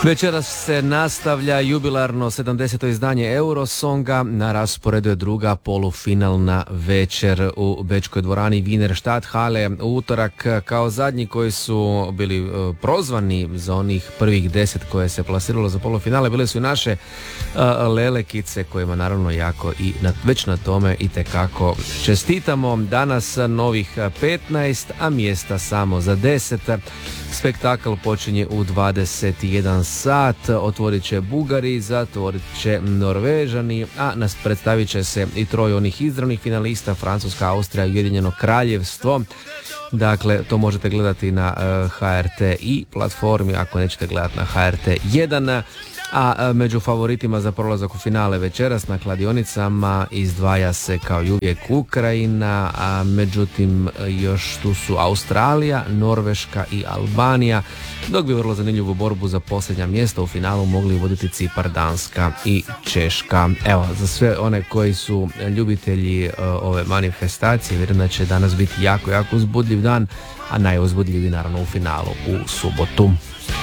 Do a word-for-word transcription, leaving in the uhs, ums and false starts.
Večeras se nastavlja jubilarno sedamdeseto izdanje Eurosonga. Na rasporedu je druga polufinalna večer u bečkoj dvorani Wiener Stadthalle. U utorak kao zadnji koji su bili uh, prozvani za onih prvih deset koje se plasiralo za polufinale bile su i naše uh, Lelekice, kojima naravno jako i na, već na tome i tekako čestitamo. Danas novih petnaest, a mjesta samo za deset. Spektakl počinje u dvadeset jedan sat, otvorit će Bugari, zatvorit će Norvežani, a nas predstavit će se i troje onih izravnih finalista, Francuska, Austrija i Ujedinjeno Kraljevstvo. Dakle, to možete gledati na uh, H R T i platformi, ako nećete gledati na H R T jedan. A među favoritima za prolazak u finale večeras na kladionicama izdvaja se kao i uvijek Ukrajina, a međutim još tu su Australija, Norveška i Albanija, dok bi vrlo zanimljivu borbu za posljednja mjesta u finalu mogli voditi Cipar, Danska i Češka. Evo, za sve one koji su ljubitelji uh, ove manifestacije, vjerujem da će danas biti jako, jako uzbudljiv dan, a najuzbudljiviji naravno u finalu u subotu.